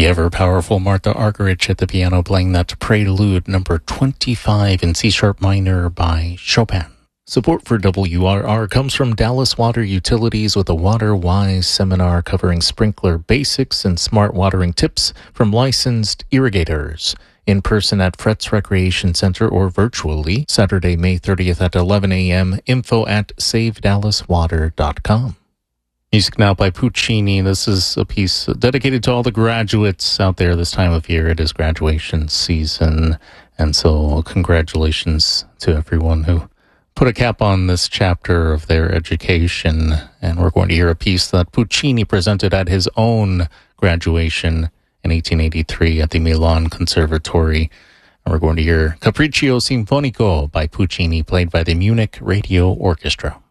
The ever-powerful Martha Argerich at the piano playing that Prelude number 25 in C-sharp minor by Chopin. Support for WRR comes from Dallas Water Utilities with a WaterWise seminar covering sprinkler basics and smart watering tips from licensed irrigators. In person at Fretz Recreation Center or virtually, Saturday, May 30th at 11 a.m., info@savedallaswater.com. Music now by Puccini. This is a piece dedicated to all the graduates out there this time of year. It is graduation season, and so congratulations to everyone who put a cap on this chapter of their education. And we're going to hear a piece that Puccini presented at his own graduation in 1883 at the Milan Conservatory. And we're going to hear Capriccio Sinfonico by Puccini, played by the Munich Radio Orchestra.